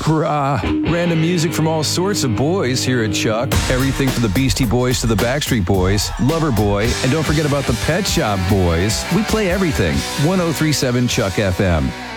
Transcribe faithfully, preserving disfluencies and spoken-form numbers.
Rah. Random music from all sorts of boys here at Chuck. Everything from the Beastie Boys to the Backstreet Boys, Loverboy, and don't forget about the Pet Shop Boys. We play everything. ten thirty-seven Chuck F M.